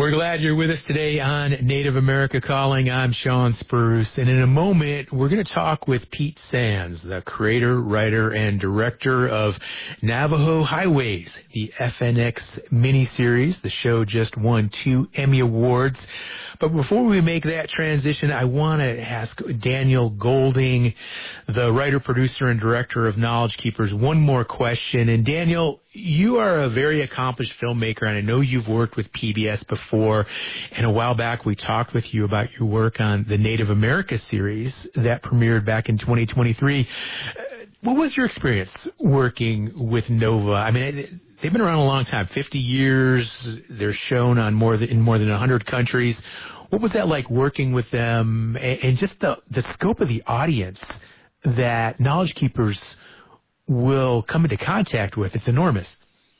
We're glad you're with us today on Native America Calling. I'm Sean Spruce, and in a moment, we're going to talk with Pete Sands, the creator, writer, and director of Navajo Highways, the FNX miniseries. The show just won 2 Emmy Awards. But before we make that transition, I want to ask Daniel Golding, the writer, producer, and director of Knowledge Keepers, one more question. And Daniel, you are a very accomplished filmmaker, and I know you've worked with PBS before. And a while back, we talked with you about your work on the Native America series that premiered back in 2023. What was your experience working with Nova? I mean, they've been around a long time, 50 years. They're shown on in more than 100 countries. What was that like working with them, and just the scope of the audience that Knowledge Keepers will come into contact with? It's enormous.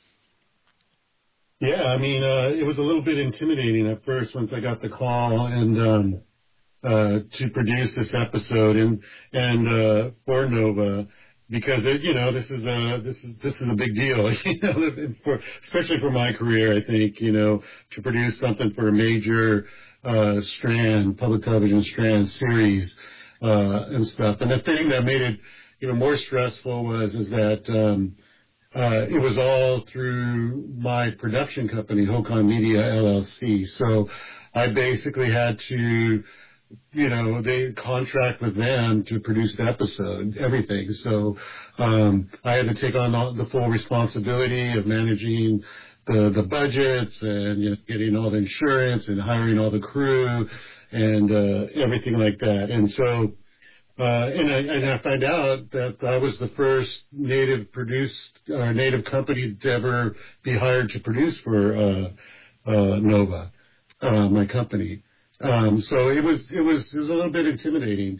Yeah, I mean, it was a little bit intimidating at first once I got the call and to produce this episode and for Nova, because this is a big deal, especially for my career. I think to produce something for a major public television strand series and stuff. And the thing that made it even more stressful is that it was all through my production company, Hocon Media LLC. So I basically had to, they contract with them to produce the episode, everything. So I had to take on the full responsibility of managing the budgets and getting all the insurance and hiring all the crew and everything like that. And so and I found out that I was the first Native company to ever be hired to produce for Nova, my company. So it was a little bit intimidating,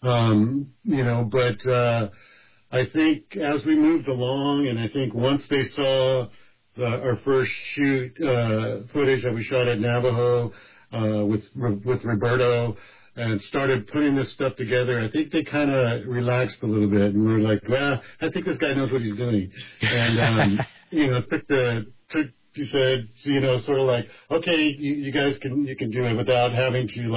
but I think as we moved along, and I think once they saw our first footage that we shot at Navajo with Roberto, and started putting this stuff together, I think they kind of relaxed a little bit, and we were like, well, I think this guy knows what he's doing. And, he said, sort of like, okay, you guys you can do it without having to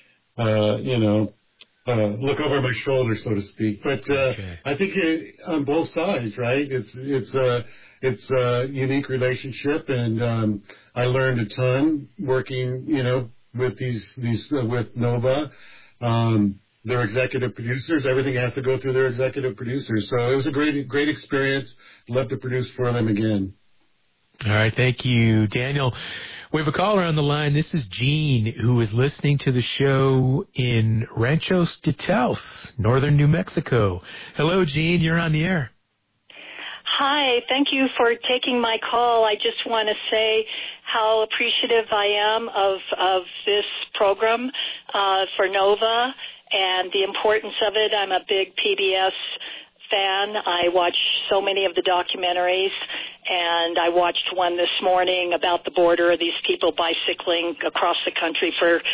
look over my shoulder, so to speak. But, okay. I think on both sides, right? It's a unique relationship, and, I learned a ton working, with Nova, their executive producers. Everything has to go through their executive producers. So it was a great experience. Love to produce for them again. All right. Thank you, Daniel. We have a caller on the line. This is Gene, who is listening to the show in Ranchos de Taos, northern New Mexico. Hello, Gene. You're on the air. Hi, thank you for taking my call. I just want to say how appreciative I am of this program for Nova and the importance of it. I'm a big PBS fan. I watch so many of the documentaries, and I watched one this morning about the border, these people bicycling across the country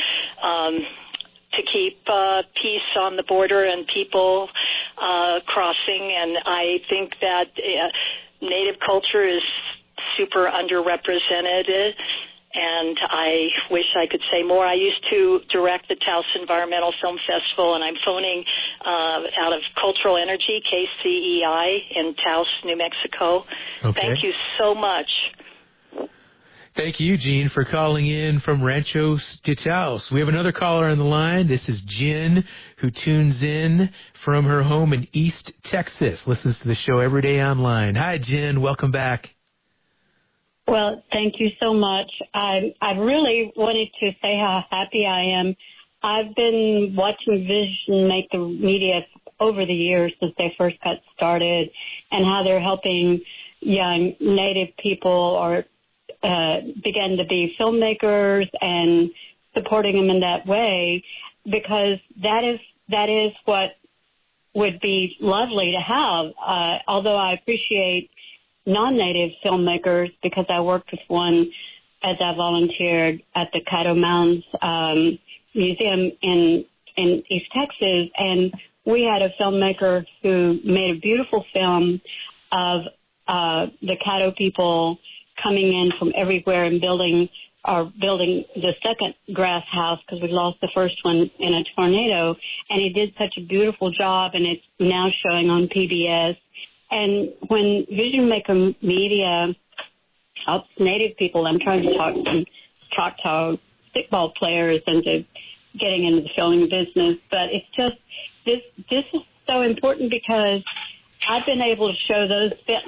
to keep peace on the border and people crossing. And I think that Native culture is super underrepresented, and I wish I could say more. I used to direct the Taos Environmental Film Festival, and I'm phoning out of Cultural Energy, KCEI, in Taos, New Mexico. Okay. Thank you so much. Thank you, Gene, for calling in from Ranchos de Taos. We have another caller on the line. This is Jen, who tunes in from her home in East Texas, listens to the show every day online. Hi, Jen. Welcome back. Well, thank you so much. I really wanted to say how happy I am. I've been watching Vision make the media over the years since they first got started, and how they're helping young Native people or begin to be filmmakers and supporting them in that way, because that is what would be lovely to have. Although I appreciate non-Native filmmakers, because I worked with one as I volunteered at the Caddo Mounds Museum in East Texas, and we had a filmmaker who made a beautiful film of the Caddo people coming in from everywhere and building are building the second grass house because we lost the first one in a tornado. And he did such a beautiful job, and it's now showing on PBS. And when Vision Maker Media helps Native people, I'm trying to talk some Choctaw stickball players into getting into the filming business. But it's just, this is so important because I've been able to show those,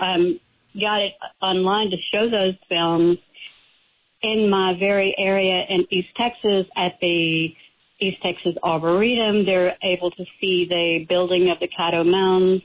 got it online to show those films in my very area in East Texas at the East Texas Arboretum. They're able to see the building of the Caddo Mounds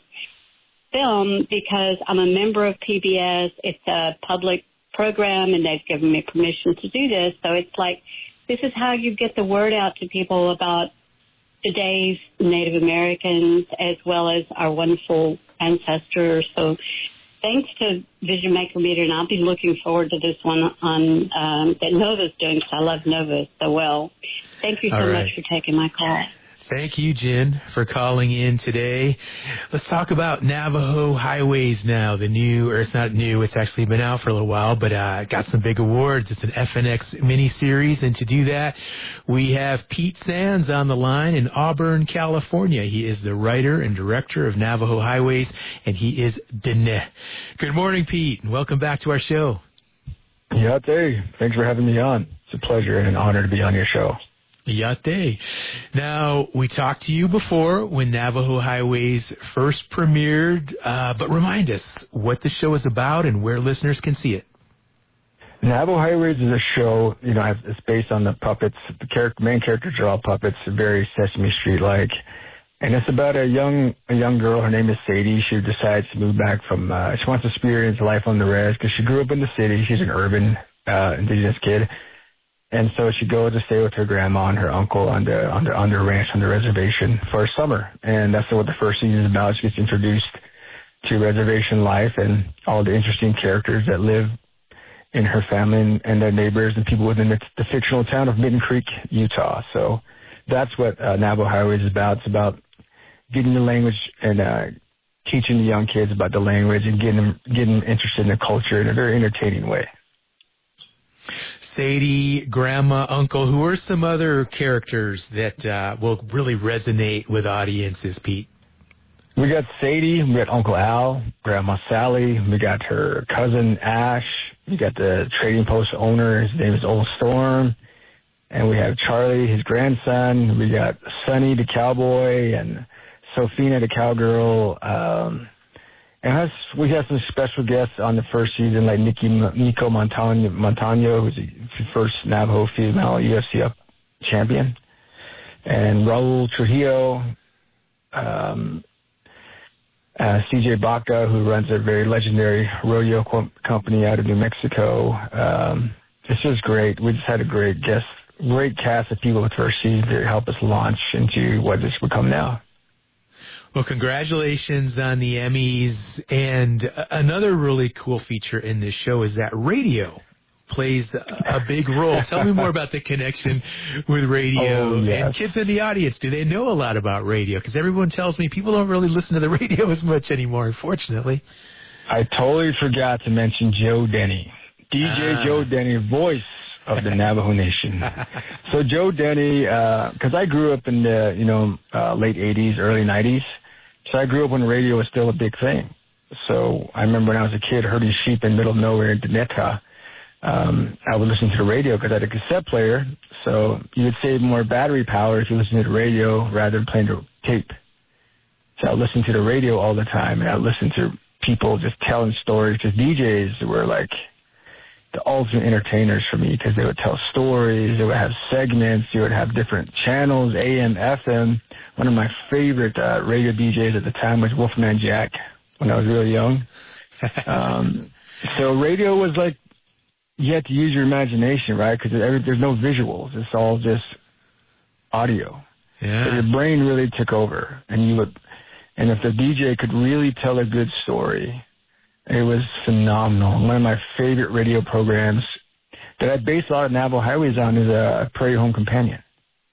film because I'm a member of PBS. It's a public program, and they've given me permission to do this. So it's like, this is how you get the word out to people about today's Native Americans as well as our wonderful ancestors. So thanks to Vision Maker Media, and I'll be looking forward to this one on that Nova's doing because I love Nova so well. Thank you so much for taking my call. Thank you, Jen, for calling in today. Let's talk about Navajo Highways now. The new, or it's not new, it's actually been out for a little while, but got some big awards. It's an FNX miniseries, and to do that, we have Pete Sands on the line in Auburn, California. He is the writer and director of Navajo Highways, and he is Dene. Good morning, Pete, and welcome back to our show. Yate. Thanks for having me on. It's a pleasure and an honor to be on your show. Yate. Now, we talked to you before when Navajo Highways first premiered, but remind us what the show is about and where listeners can see it. Navajo Highways is a show, it's based on the puppets. The main characters are all puppets, very Sesame Street-like. And it's about a young girl. Her name is Sadie. She decides to move back from, she wants to experience life on the res because she grew up in the city. She's an urban, indigenous kid. And so she goes to stay with her grandma and her uncle on the ranch, on the reservation for summer. And that's what the first season is about. She gets introduced to reservation life and all the interesting characters that live in her family and their neighbors and people within the fictional town of Mitten Creek, Utah. So that's what Navajo Highways is about. It's about getting the language and teaching the young kids about the language and getting them interested in the culture in a very entertaining way. Sadie, Grandma, Uncle, who are some other characters that will really resonate with audiences, Pete? We got Sadie, we got Uncle Al, Grandma Sally, we got her cousin Ash, we got the trading post owner, his name is Old Storm, and we have Charlie, his grandson, we got Sonny, the cowboy, and Sophina, the cowgirl, and we have some special guests on the first season, like Nico Montano, who's the first Navajo female UFC champion, and Raul Trujillo, CJ Baca, who runs a very legendary rodeo company out of New Mexico. It's just great. We just had a great cast of people with first season to help us launch into what this become now. Well, congratulations on the Emmys. And another really cool feature in this show is that radio plays a big role. Tell me more about the connection with radio. Oh, yes. And kids in the audience, do they know a lot about radio? Because everyone tells me people don't really listen to the radio as much anymore, unfortunately. I totally forgot to mention Joe Denny. DJ Joe Denny, voice of the Navajo Nation. So Joe Denny, because I grew up in the late 80s, early 90s, so I grew up when radio was still a big thing. So I remember when I was a kid herding sheep in the middle of nowhere in Deneta, I would listen to the radio because I had a cassette player, so you would save more battery power if you listened to the radio rather than playing the tape. So I listened to the radio all the time, and I listened to people just telling stories, because DJs were like the ultimate entertainers for me, because they would tell stories, they would have segments, they would have different channels, AM, FM. One of my favorite radio DJs at the time was Wolfman Jack when I was really young. So radio was like, you had to use your imagination, right? Because there's no visuals. It's all just audio. Yeah. So your brain really took over. And if the DJ could really tell a good story, it was phenomenal. One of my favorite radio programs that I base a lot of Navajo Highways on is Prairie Home Companion.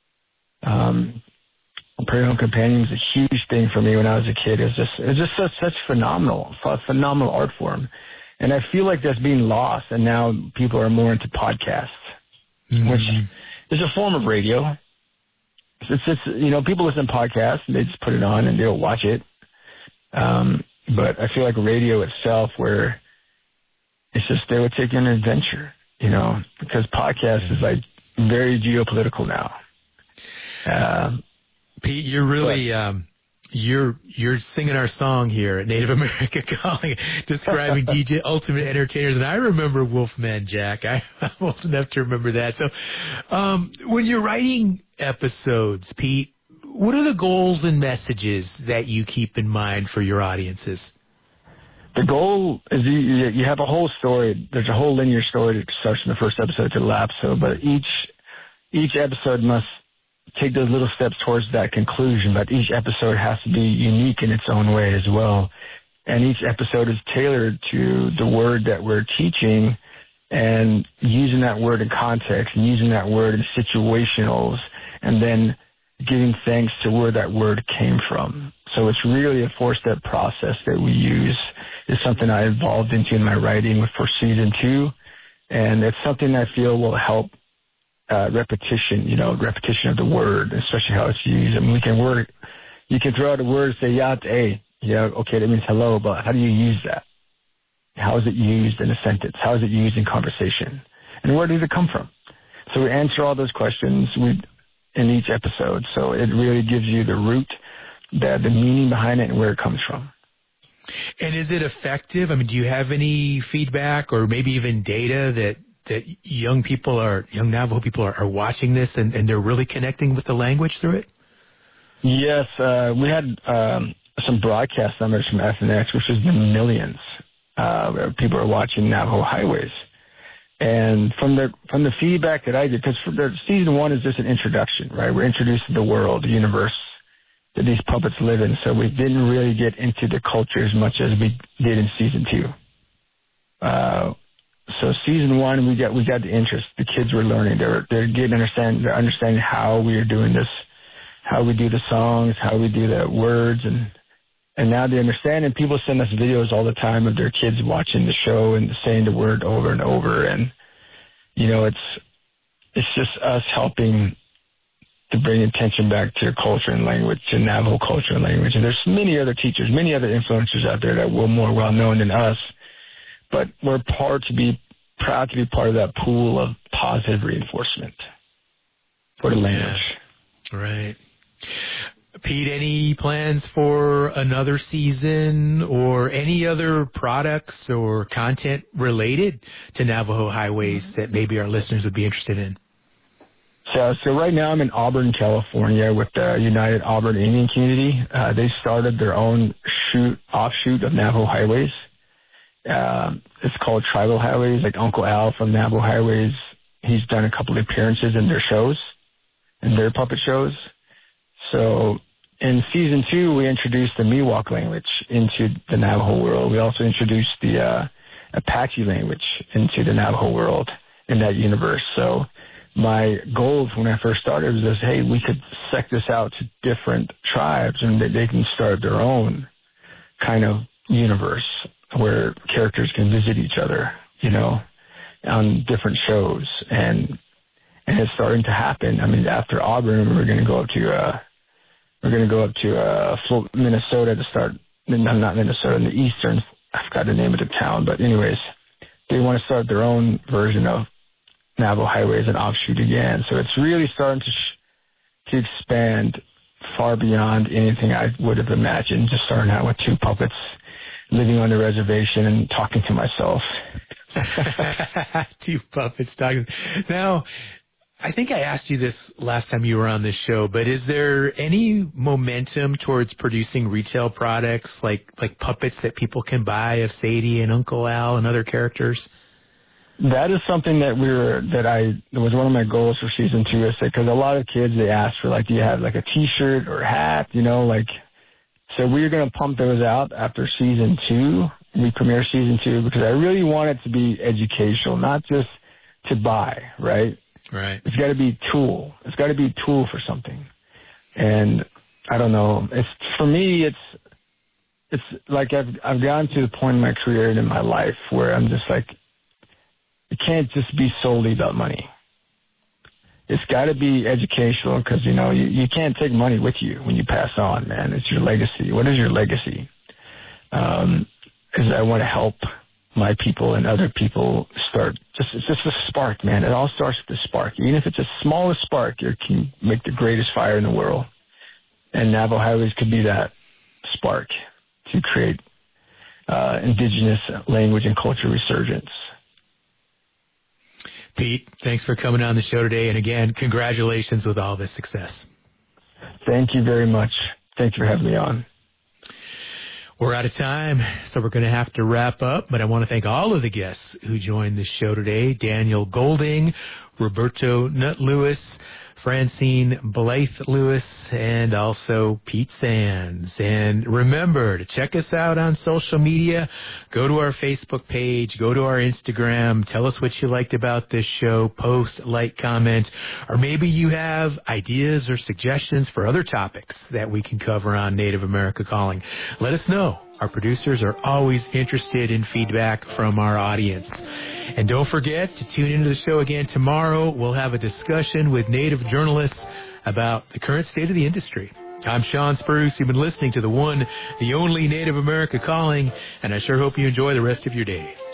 Prairie Home Companion was a huge thing for me when I was a kid. It was just such phenomenal art form. And I feel like that's being lost, and now people are more into podcasts. which is a form of radio. It's just, people listen to podcasts and they just put it on and they'll watch it. But I feel like radio itself, where it's just, they would take an adventure, because podcast is like very geopolitical now. Pete, you're really, you're singing our song here at Native America Calling, describing DJ Ultimate Entertainers. And I remember Wolfman Jack. I'm old enough to remember that. So, when you're writing episodes, Pete, what are the goals and messages that you keep in mind for your audiences? The goal is you have a whole story. There's a whole linear story that starts from the first episode to the last episode, but each episode must take those little steps towards that conclusion, but each episode has to be unique in its own way as well. And each episode is tailored to the word that we're teaching, and using that word in context and using that word in situationals, and then giving thanks to where that word came from. So it's really a 4-step process that we use. It's something I evolved into in my writing for season 2, and it's something I feel will help repetition of the word, especially how it's used. I mean, you can throw out a word and say, yate, okay, that means hello, but how do you use that? How is it used in a sentence? How is it used in conversation? And where does it come from? So we answer all those questions in each episode. So it really gives you the root, the meaning behind it, and where it comes from. And is it effective? I mean, do you have any feedback or maybe even data that young Navajo people are watching this and they're really connecting with the language through it? Yes, we had some broadcast numbers from FNX, which was in millions. People are watching Navajo Highways. And from the feedback that I did, because season 1 is just an introduction, right? We're introduced to the world, the universe that these puppets live in. So we didn't really get into the culture as much as we did in season 2. So season 1, we got the interest. The kids were learning. They're understanding how we are doing this, how we do the songs, how we do the words, and now they understand. And people send us videos all the time of their kids watching the show and saying the word over and over. And it's just us helping to bring attention back to culture and language, to Navajo culture and language. And there's many other teachers, many other influencers out there that were more well known than us. But we're proud to be part of that pool of positive reinforcement for the language. Right. Pete, any plans for another season or any other products or content related to Navajo Highways that maybe our listeners would be interested in? So right now I'm in Auburn, California with the United Auburn Indian Community. They started their own offshoot of Navajo Highways. It's called Tribal Highways, like Uncle Al from Navajo Highways. He's done a couple of appearances in their shows, in their puppet shows. So in season 2, we introduced the Miwok language into the Navajo world. We also introduced the Apache language into the Navajo world in that universe. So my goal when I first started was just, hey, we could sect this out to different tribes and they can start their own kind of universe where characters can visit each other, on different shows. And it's starting to happen. I mean, after Auburn, we're going to go up to Minnesota to start. Not Minnesota, in the eastern. I forgot the name of the town, but anyways, they want to start their own version of Navajo Highways and offshoot again. So it's really starting to expand far beyond anything I would have imagined. Just starting out with 2 puppets living on the reservation and talking to myself. 2 puppets talking. Now, I think I asked you this last time you were on this show, but is there any momentum towards producing retail products like puppets that people can buy of Sadie and Uncle Al and other characters? That is something that was one of my goals for season 2. Is because a lot of kids, they ask for do you have a T-shirt or a hat, So we're going to pump those out after season 2. We premiere season 2 because I really want it to be educational, not just to buy, right? Right. It's got to be a tool. It's got to be a tool for something. And I don't know. For me, it's like I've gotten to the point in my career and in my life where I'm just it can't just be solely about money. it's got to be educational because, you can't take money with you when you pass on, man. It's your legacy. What is your legacy? Because I want to help my people and other people start. It's just a spark, man. It all starts with a spark. Even if it's the smallest spark, it can make the greatest fire in the world. And Navajo Highways could be that spark to create indigenous language and culture resurgence. Pete, thanks for coming on the show today. And again, congratulations with all this success. Thank you very much. Thank you for having me on. We're out of time, so we're going to have to wrap up. But I want to thank all of the guests who joined the show today. Daniel Golding, Roberto Nutt-Lewis, Francine Blythe-Lewis, and also Pete Sands. And remember to check us out on social media. Go to our Facebook page. Go to our Instagram. Tell us what you liked about this show. Post, like, comment. Or maybe you have ideas or suggestions for other topics that we can cover on Native America Calling. Let us know. Our producers are always interested in feedback from our audience. And don't forget to tune into the show again tomorrow. We'll have a discussion with Native journalists about the current state of the industry. I'm Sean Spruce. You've been listening to the one, the only Native America Calling, and I sure hope you enjoy the rest of your day.